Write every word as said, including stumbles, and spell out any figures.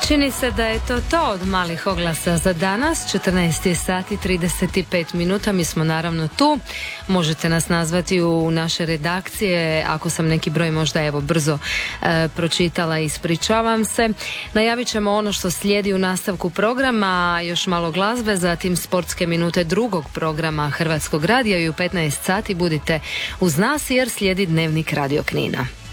Čini se da je to to od malih oglasa za danas. četrnaest sati trideset pet minuta. Mi smo naravno tu. Možete nas nazvati u naše redakcije. Ako sam neki broj možda evo brzo e, pročitala, ispričavam se. Najavit ćemo ono što slijedi u nastavku programa. Još malo glazbe, zatim sportske minute drugog programa Hrvatskog radija i u petnaest sati budite uz nas jer slijedi Dnevnik Radio Knina.